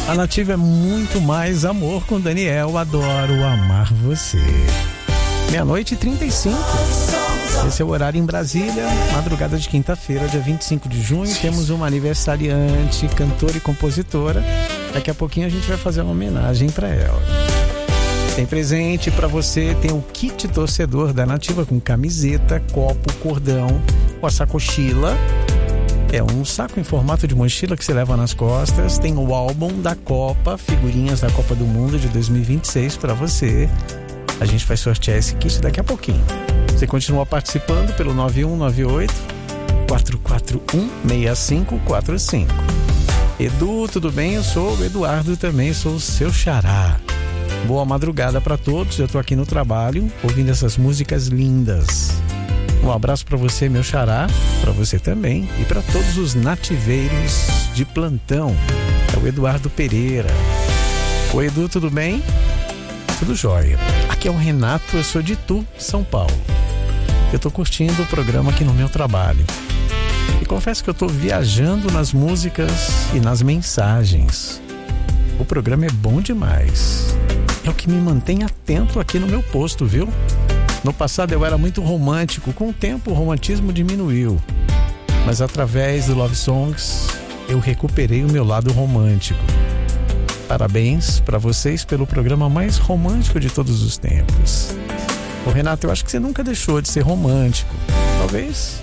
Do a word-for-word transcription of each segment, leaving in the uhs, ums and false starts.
A Nativa é muito mais amor com Daniel. Adoro amar você. Meia-noite e trinta e cinco. Esse é o horário em Brasília. Madrugada de quinta-feira, dia vinte e cinco de junho. Temos uma aniversariante, cantora e compositora. Daqui a pouquinho a gente vai fazer uma homenagem para ela. Tem presente para você. Tem o kit torcedor da Nativa com camiseta, copo, cordão, com a sacochila. É um saco em formato de mochila que você leva nas costas. Tem o álbum da Copa, figurinhas da Copa do Mundo de dois mil e vinte e seis para você. A gente vai sortear esse kit daqui a pouquinho. Você continua participando pelo nove um nove oito, quatro quatro um, seis cinco quatro cinco. Edu, tudo bem? Eu sou o Eduardo também, sou o seu xará. Boa madrugada para todos. Eu tô aqui no trabalho ouvindo essas músicas lindas. Um abraço para você, meu xará, para você também e para todos os nativeiros de plantão. É o Eduardo Pereira. Oi, Edu, tudo bem? Tudo jóia. Aqui é o Renato, eu sou de Itu, São Paulo. Eu tô curtindo o programa aqui no meu trabalho. E confesso que eu tô viajando nas músicas e nas mensagens. O programa é bom demais. É o que me mantém atento aqui no meu posto, viu? No passado eu era muito romântico, com o tempo o romantismo diminuiu. Mas através do Love Songs eu recuperei o meu lado romântico. Parabéns para vocês pelo programa mais romântico de todos os tempos. Ô Renato, eu acho que você nunca deixou de ser romântico. Talvez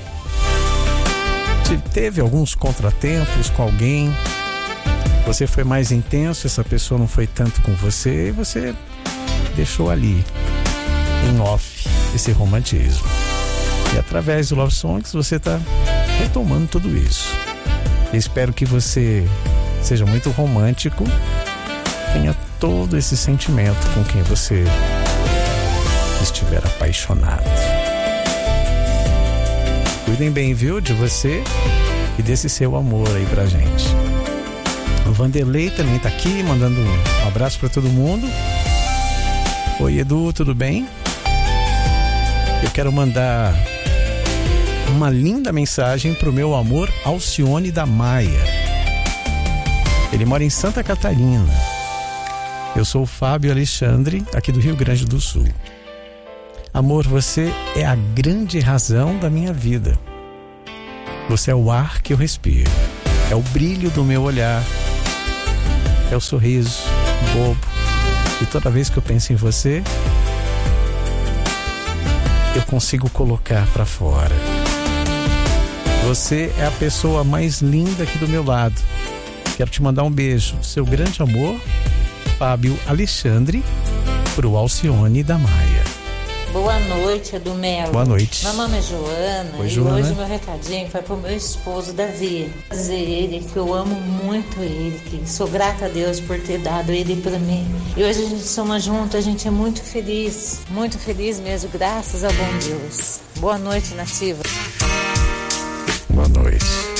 teve alguns contratempos com alguém. Você foi mais intenso, essa pessoa não foi tanto com você e você deixou ali em off esse romantismo. E através do Love Songs você está retomando tudo isso. Eu espero que você seja muito romântico, tenha todo esse sentimento com quem você estiver apaixonado. Cuidem bem, viu, de você e desse seu amor aí pra gente. O Vanderlei também tá aqui, mandando um abraço pra todo mundo. Oi, Edu, tudo bem? Eu quero mandar uma linda mensagem pro meu amor Alcione da Maia. Ele mora em Santa Catarina. Eu sou o Fábio Alexandre, aqui do Rio Grande do Sul. Amor, você é a grande razão da minha vida. Você é o ar que eu respiro. É o brilho do meu olhar. É o sorriso bobo. E toda vez que eu penso em você, eu consigo colocar pra fora. Você é a pessoa mais linda aqui do meu lado. Quero te mandar um beijo. Seu grande amor, Fábio Alexandre, pro Alcione da Maia. Boa noite, Edu Melo. Boa noite. Meu nome é Joana. Oi, e Joana. Hoje meu recadinho vai pro meu esposo, Davi. Dizer ele que eu amo muito ele, que sou grata a Deus por ter dado ele pra mim. E hoje a gente soma junto, a gente é muito feliz, muito feliz mesmo, graças ao bom Deus. Boa noite, Nativa. Boa noite.